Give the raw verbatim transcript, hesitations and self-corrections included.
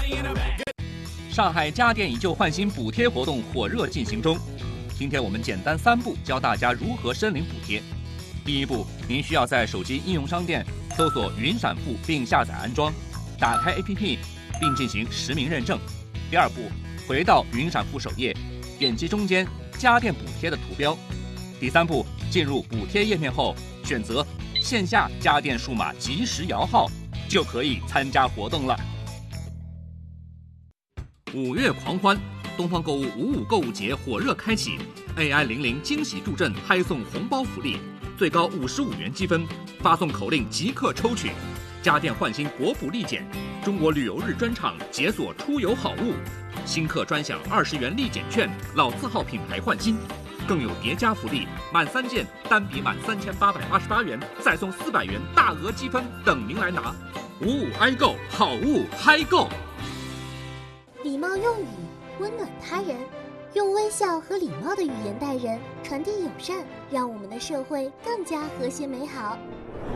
上海家电以旧换新补贴活动火热进行中，今天我们简单三步教大家如何申领补贴。第一步，您需要在手机应用商店搜索云闪付并下载安装，打开 A P P 并进行实名认证。第二步，回到云闪付首页，点击中间家电补贴的图标。第三步，进入补贴页面后，选择线下家电数码即时摇号，就可以参加活动了。五月狂欢，东方购物五五购物节火热开启 ，A I 零零惊喜助阵，嗨送红包福利，最高五十五元积分，发送口令即刻抽取。家电换新国补立减，中国旅游日专场解锁出游好物，新客专享二十元立减券，老字号品牌换新，更有叠加福利，满三件单笔满三千八百八十八元，再送四百元大额积分等您来拿。五五 i 购，好物嗨购。 礼貌用语，温暖他人，用微笑和礼貌的语言待人，传递友善，让我们的社会更加和谐美好。